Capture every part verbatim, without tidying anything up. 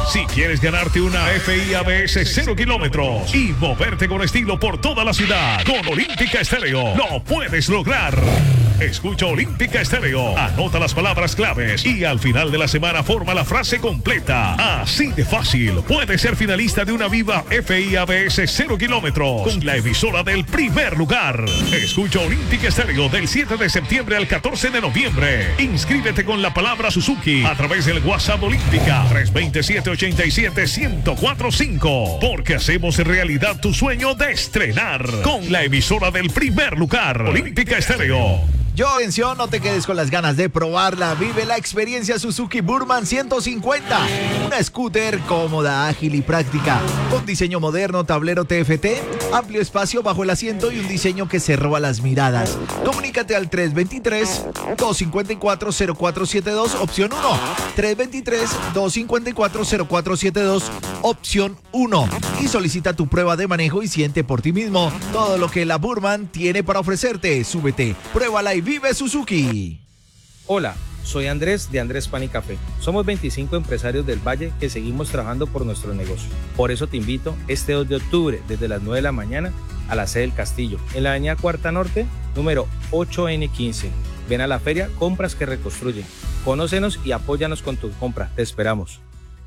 Si quieres ganarte una F I A B S cero kilómetros y moverte con estilo por toda la ciudad, con Olímpica Estéreo lo puedes lograr. Escucha Olímpica Estéreo, anota las palabras claves y al final de la semana forma la frase completa. Así de fácil, puedes ser finalista de una Viva F I A B S cero kilómetros con la emisora del primer lugar. Escucha Olímpica Estéreo del siete de septiembre al catorce de noviembre. Inscríbete con la palabra Suzuki a través del WhatsApp Olímpica tres dos siete, ocho siete, uno cero cuatro cinco, porque hacemos realidad tu sueño de estrenar con la emisora del primer lugar. Olímpica Estéreo. Yo, atención, no te quedes con las ganas de probarla. Vive la experiencia Suzuki Burman ciento cincuenta. Una scooter cómoda, ágil y práctica. Con diseño moderno, tablero T F T, amplio espacio bajo el asiento y un diseño que se roba las miradas. Comunícate al tres dos tres, dos cinco cuatro, cero cuatro siete dos, opción uno. tres dos tres, dos cinco cuatro, cero cuatro siete dos, opción uno. Y solicita tu prueba de manejo y siente por ti mismo todo lo que la Burman tiene para ofrecerte. Súbete, pruébala y vive Suzuki. Hola, soy Andrés de Andrés Pan y Café. Somos veinticinco empresarios del Valle que seguimos trabajando por nuestro negocio. Por eso te invito este dos de octubre desde las nueve de la mañana a la sede del Castillo, en la avenida Cuarta Norte, número ocho ene quince. Ven a la feria Compras que Reconstruyen. Conócenos y apóyanos con tu compra. Te esperamos.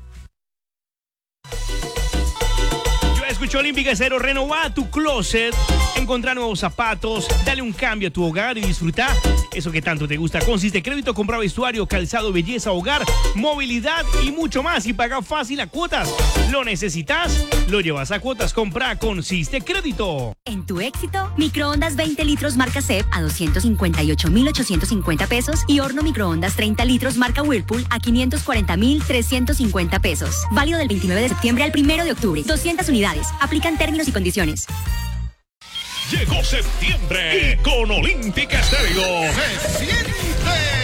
Escucha Olímpica Cero, renová tu closet, encontrar nuevos zapatos, dale un cambio a tu hogar y disfruta eso que tanto te gusta. Consiste crédito, compra vestuario, calzado, belleza, hogar, movilidad y mucho más, y paga fácil a cuotas. ¿Lo necesitas? Lo llevas a cuotas. Compra Consiste Crédito. En tu éxito, microondas veinte litros marca C E P a doscientos cincuenta y ocho mil ochocientos cincuenta pesos y horno microondas treinta litros marca Whirlpool a quinientos cuarenta mil trescientos cincuenta pesos. Válido del veintinueve de septiembre al primero de octubre. doscientas unidades. Aplican términos y condiciones. Llegó septiembre y con Olímpica Estéreo se siente